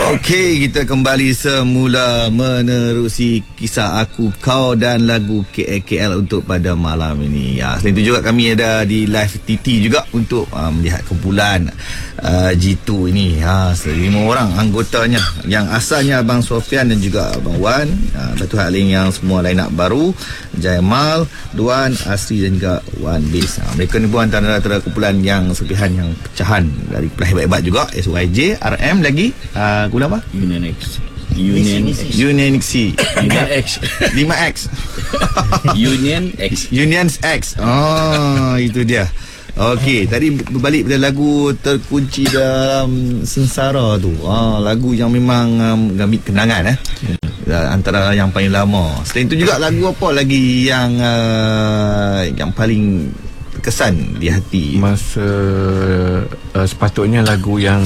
Okey, kita kembali semula menerusi kisah aku, kau dan lagu KL untuk pada malam ini. Selain itu juga kami ada di live TT juga untuk melihat kumpulan G2 ini. 5 orang anggotanya yang asalnya Abang Sofian dan juga Abang Wan, Batu Haling yang semua line up baru, Jayamal, Duan, Asri dan juga Wan Base. Mereka ni pun antara kumpulan yang serpihan yang pecahan dari kumpulan hebat-hebat juga, SYJ, RM lagi, kumpulan apa? Union X. 5X. Union X. Oh, itu dia. Okey, tadi berbalik pada lagu Terkunci Dalam Sengsara tu. Lagu yang memang gamit kenangan antara yang paling lama. Selain itu juga lagu apa lagi yang paling kesan di hati? Masa sepatutnya lagu yang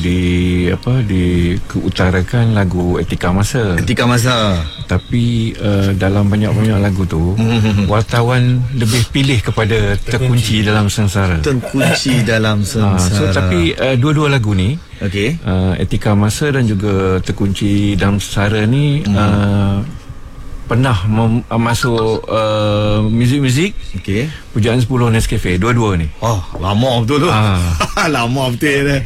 keutarakan lagu Etika Masa. Tapi dalam banyak-banyak lagu tu wartawan lebih pilih kepada Terkunci Dalam Sengsara. Tapi dua-dua lagu ni, Etika Masa dan juga Terkunci Dalam Sengsara ni pernah masuk muzik-muzik Pujaan 10 Nescafe, dua-dua ni. Lama betul tu. Lama betul.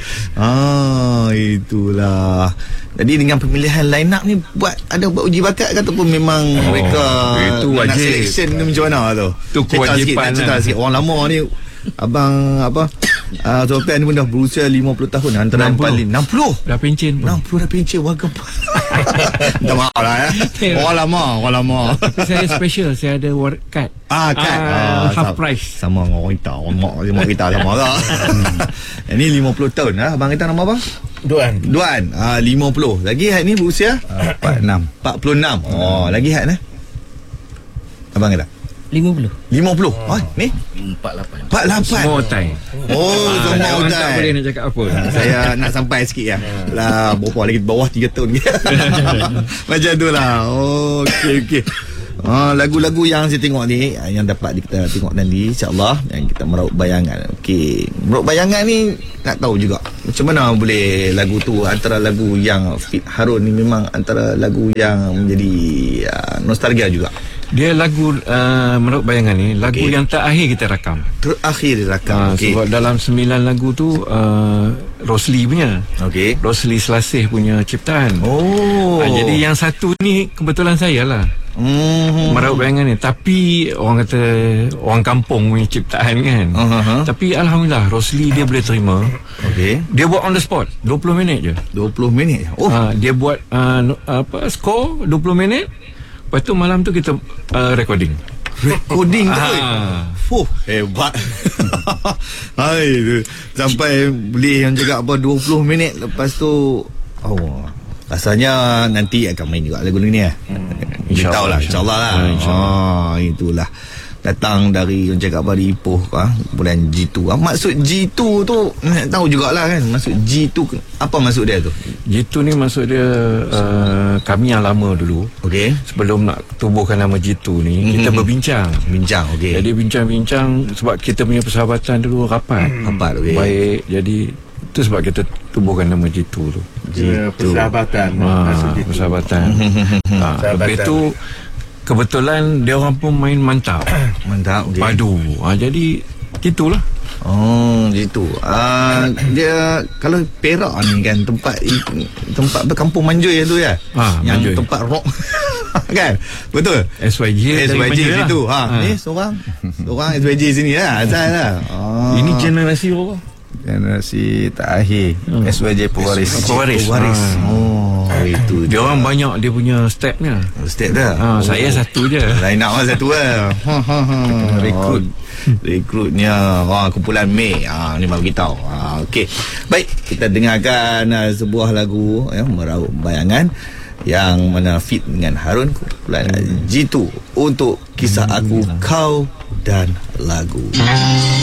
Itulah. Jadi dengan pemilihan line up ni buat uji bakat ke ataupun memang mereka itu nak wajib. selection ni macam mana tu? Tu kewajipan. Cerita sikit. Orang lama ni Abang Sofian ni pun dah berusia 50 tahun, antara 60. paling 60 Dah pencen pun. 60 dah pencen warga. Minta maaf lah Orang lama. Tapi saya special, saya ada kad. Half price. Sama dengan orang kita. Mak kita sama lah. Ini 50 tahun. Abang kita nama apa? Duan. 50. Lagi Had ni berusia 46. Lagi Had ni abang kita 50. Ni 48. Semua time. Semua orang tak boleh nak cakap apa. Saya nak sampai sikit lah. Berapa lagi bawah 3 tahun. Macam tu lah. Okey. Lagu-lagu yang saya tengok ni, yang dapat kita tengok nanti, insyaAllah, yang kita meraup bayangan. Okey, meraup bayangan ni nak tahu juga macam mana boleh lagu tu, antara lagu yang Fit Harun ni memang antara lagu yang menjadi nostalgia juga. Dia lagu meraup bayangan ni lagu yang terakhir kita rakam. Sebab dalam 9 lagu tu Rosli punya. Rosli Selasih punya ciptaan. Jadi yang satu ni kebetulan saya lah. Meraup bayangan ni. Tapi orang kata orang kampung punya ciptaan kan. Tapi Alhamdulillah Rosli dia boleh terima. Dia buat on the spot 20 minit je. Dia buat skor 20 minit. Lepas tu malam tu kita recording tu hebat. Sampai boleh yang cakap 20 minit. Lepas tu rasanya nanti akan main juga lagu ni InsyaAllah lah. Itulah datang dari yang cakap dari Ipoh bulan G2. Maksud G2 tu nak tahu jugalah kan. Maksud G2 apa maksud dia tu? G2 ni maksud dia kami yang lama dulu, sebelum nak tubuhkan nama G2 ni, kita berbincang. Jadi bincang-bincang sebab kita punya persahabatan dulu rapat. Baik. Jadi itu sebab kita tubuhkan nama G2 tu. Persahabatan. Persahabatan. Lepas tu kebetulan dia orang pun main mantap. Padu. Jadi gitulah. Gitu. Dia kalau Perak ni kan tempat berkampung Manjoy tu ya. Yang Manjoy. Tempat rock. Kan? Betul. SYJ situ. Ni seorang SYJ sini lah. Asal lah. Ini generasi apa? Generasi terakhir. SYJ pewaris. Itu dia orang banyak dia punya step dah. Saya satu je. Line up satu lah. Rekrutnya kumpulan Mei. Ni baru kita tahu. Okey. Baik, kita dengarkan sebuah lagu meraup bayangan yang mana fit dengan Harun, kumpulan G2 untuk Kisah Aku, Kau dan Lagu.